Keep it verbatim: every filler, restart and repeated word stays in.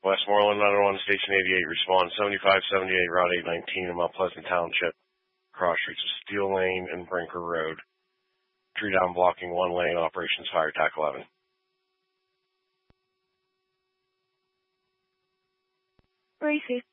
Westmoreland nine one one, Station eighty-eight, respond seventy-five seventy-eight, Route eight nineteen in Mount Pleasant Township. Cross streets of Steel Lane and Brinker Road. Tree down blocking one lane, operations fire, T A C eleven. Racy.